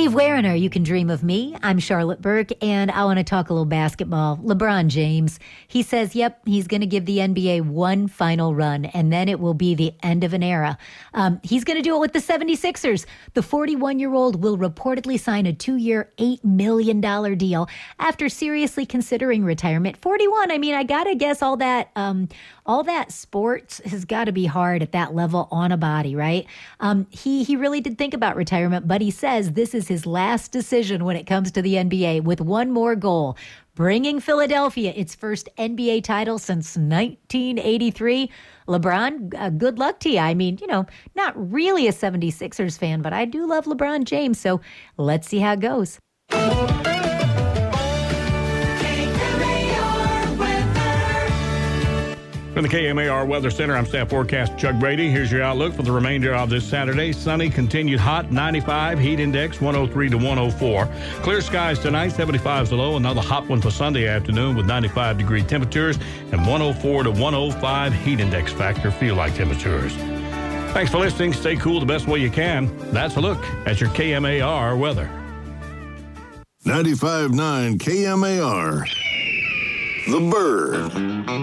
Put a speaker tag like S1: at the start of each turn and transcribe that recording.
S1: Steve Werner, you can dream of me. I'm Charlotte Burke, and I want to talk a little basketball. LeBron James, he says, yep, he's going to give the NBA one final run, and then it will be the end of an era. He's going to do it with the 76ers. The 41-year-old will reportedly sign a 2-year, $8 million deal after seriously considering retirement. 41, I mean, I got to guess all that sports has got to be hard at that level on a body, right? He really did think about retirement, but he says this is his last decision when it comes to the NBA with one more goal, bringing Philadelphia its first NBA title since 1983. LeBron, good luck to you. I mean, not really a 76ers fan, but I do love LeBron James, so let's see how it goes.
S2: From the KMAR Weather Center, I'm Staff Forecast Chuck Brady. Here's your outlook for the remainder of this Saturday. Sunny, continued hot, 95. Heat index, 103 to 104. Clear skies tonight, 75 is the low. Another hot one for Sunday afternoon with 95-degree temperatures and 104 to 105 heat index factor feel-like temperatures. Thanks for listening. Stay cool the best way you can. That's a look at your KMAR weather.
S3: 95.9 KMAR. The Bird.